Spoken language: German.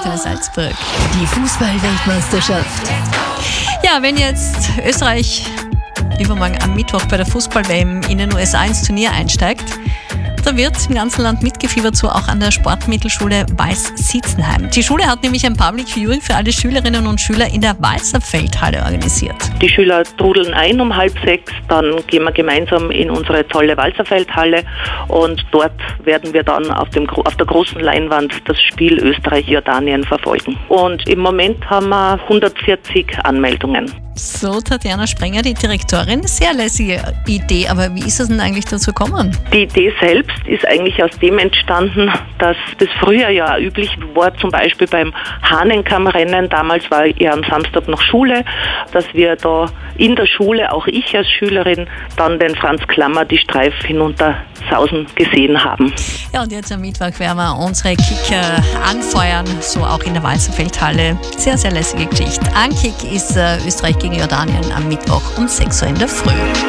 für Salzburg. Die Fußball-Weltmeisterschaft. Ja, wenn jetzt Österreich übermorgen am Mittwoch bei der Fußball-WM in den USA ins Turnier einsteigt, da wird im ganzen Land mitgefiebert, so auch an der Sportmittelschule Weiß-Sitzenheim. Die Schule hat nämlich ein Public Viewing für alle Schülerinnen und Schüler in der Walserfeldhalle organisiert. Die Schüler trudeln ein um 5:30, dann gehen wir gemeinsam in unsere tolle Walserfeldhalle und dort werden wir dann auf der großen Leinwand das Spiel Österreich-Jordanien verfolgen. Und im Moment haben wir 140 Anmeldungen. So, Tatjana Sprenger, die Direktorin. Sehr lässige Idee, aber wie ist es denn eigentlich dazu gekommen? Die Idee selbst ist eigentlich aus dem entstanden, dass das früher ja üblich war, zum Beispiel beim Hahnenkammrennen, damals war ja am Samstag noch Schule, dass wir da in der Schule, auch ich als Schülerin, dann den Franz Klammer die Streif hinuntersausen gesehen haben. Ja, und jetzt am Mittwoch werden wir unsere Kicker anfeuern, so auch in der Walserfeldhalle. Sehr, sehr lässige Geschichte. Ankick ist Österreich gegen Jordanien am Mittwoch um 6 Uhr in der Früh.